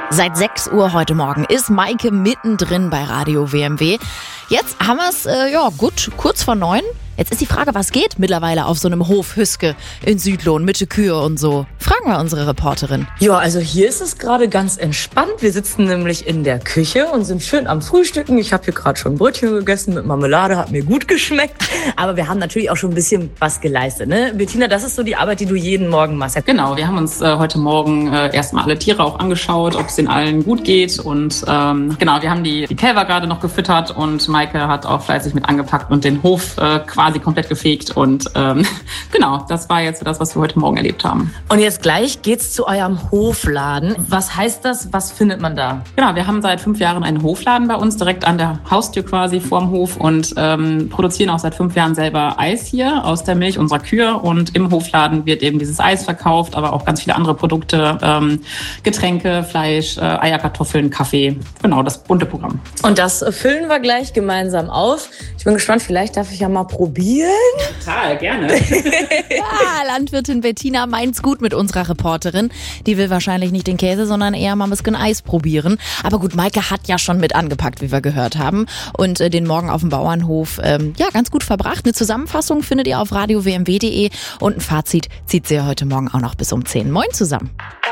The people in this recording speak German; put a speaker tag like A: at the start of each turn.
A: Seit 6 Uhr heute Morgen ist Maike mittendrin bei Radio WMW. Jetzt haben wir es, gut, kurz vor 9. Jetzt ist die Frage, was geht mittlerweile auf so einem Hof Hüske in Südlohn mit den Kühe und so? Fragen wir unsere Reporterin.
B: Ja, also hier ist es gerade ganz entspannt. Wir sitzen nämlich in der Küche und sind schön am Frühstücken. Ich habe hier gerade schon ein Brötchen gegessen mit Marmelade, hat mir gut geschmeckt. Aber wir haben natürlich auch schon ein bisschen was geleistet, ne? Bettina, das ist so die Arbeit, die du jeden Morgen machst.
C: Genau, wir haben uns heute Morgen erstmal alle Tiere auch angeschaut, ob es den allen gut geht. Und wir haben die Kälber gerade noch gefüttert und Maike hat auch fleißig mit angepackt und den Hof quasi komplett gefegt. Und das war jetzt das, was wir heute Morgen erlebt haben.
B: Und jetzt gleich geht's zu eurem Hofladen. Was heißt das? Was findet man da?
C: Genau, wir haben seit 5 Jahren einen Hofladen bei uns, direkt an der Haustür quasi vorm Hof und produzieren auch seit 5 Jahren selber Eis hier aus der Milch unserer Kühe. Und im Hofladen wird eben dieses Eis verkauft, aber auch ganz viele andere Produkte, Getränke, Fleisch, Eier, Kartoffeln, Kaffee. Genau, das bunte Programm.
B: Und das füllen wir gleich gemeinsam auf. Ich bin gespannt, vielleicht darf ich ja mal probieren.
C: Total, gerne.
A: Ja, Landwirtin Bettina meint's gut mit unserer Reporterin. Die will wahrscheinlich nicht den Käse, sondern eher mal ein bisschen Eis probieren. Aber gut, Maike hat ja schon mit angepackt, wie wir gehört haben. Und den Morgen auf dem Bauernhof ganz gut verbracht. Eine Zusammenfassung findet ihr auf radiowmw.de und ein Fazit zieht sie ja heute Morgen auch noch bis um 10. Moin zusammen.